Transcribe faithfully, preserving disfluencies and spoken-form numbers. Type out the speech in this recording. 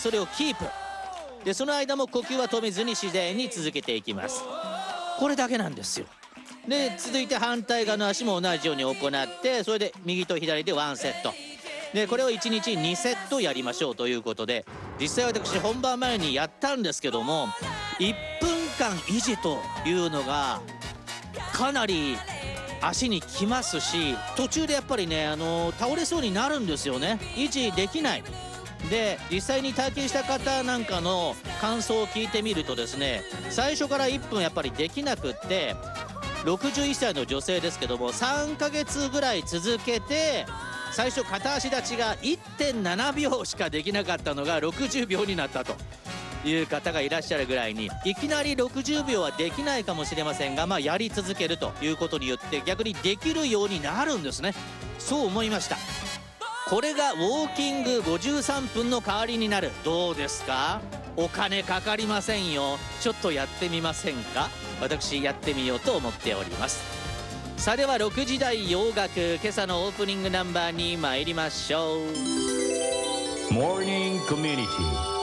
それをキープで、その間も呼吸は止めずに自然に続けていきます。これだけなんですよ。で続いて反対側の足も同じように行って、それで右と左でワンセットで、これをいちにちにセットやりましょうということで、実際私本番前にやったんですけども、いっぷんかん維持というのがかなり足にきますし、途中でやっぱりね、あのー、倒れそうになるんですよね。維持できないで、実際に体験した方なんかの感想を聞いてみるとですね、最初からいっぷんやっぱりできなくって、ろくじゅういっさいの女性ですけども、さんかげつぐらい続けて、最初片足立ちが いってんななびょうしかできなかったのがろくじゅうびょうになったという方がいらっしゃるぐらいに、いきなりろくじゅうびょうはできないかもしれませんが、まあやり続けるということによって逆にできるようになるんですね。そう思いました。これがウォーキングごじゅうさんぷんの代わりになる。どうですか？お金かかりませんよ。ちょっとやってみませんか？私やってみようと思っております。さあではろくじ台洋楽、今朝のオープニングナンバーに参りましょう。 モーニングコミュニティ